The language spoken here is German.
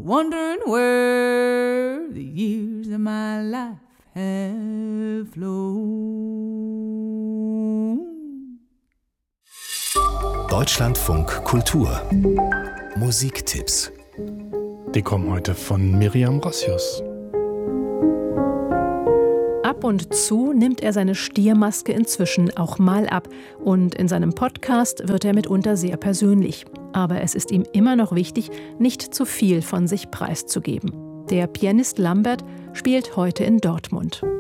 wondering where the years of my life have flown. Deutschlandfunk Kultur Musiktipps. Die kommen heute von Miriam Rossius. Ab und zu nimmt er seine Stiermaske inzwischen auch mal ab. Und in seinem Podcast wird er mitunter sehr persönlich. Aber es ist ihm immer noch wichtig, nicht zu viel von sich preiszugeben. Der Pianist Lambert spielt heute in Dortmund.